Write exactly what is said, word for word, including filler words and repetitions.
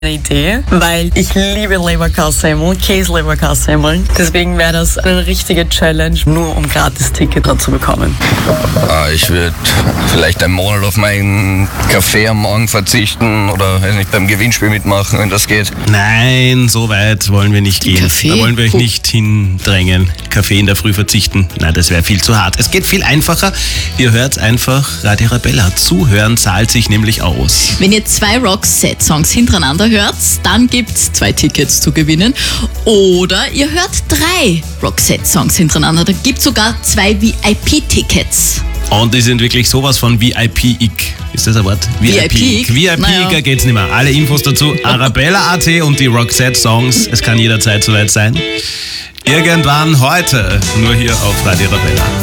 eine Idee, weil ich liebe Leberkassemmel, Käse-Leberkassemmel. Deswegen wäre das eine richtige Challenge, nur um Gratis-Ticket dran zu bekommen. Ich würde vielleicht einen Monat auf meinen Kaffee am Morgen verzichten oder weiß nicht, beim Gewinnspiel mitmachen, wenn das geht. Nein, so weit wollen wir nicht gehen. Kaffee? Da wollen wir euch Puh. nicht hindrängen. Kaffee in der Früh verzichten. Nein, das wäre viel zu hart. Es geht viel einfacher. Ihr hört einfach Radio Arabella. Zuhören zahlt sich nämlich aus. Wenn ihr zwei Roxette-Songs hintereinander hört, dann gibt's zwei Tickets zu gewinnen. Oder ihr hört drei Roxette-Songs hintereinander. Da gibt's sogar zwei V I P-Tickets. Und die sind wirklich sowas von V I P-ig. Ist das ein Wort? V I P-ig. V I P-iger Naja. geht's nicht mehr. Alle Infos dazu Arabella Punkt A T und die Roxette-Songs. Es kann jederzeit soweit sein. Irgendwann heute, nur hier auf Radio Arabella.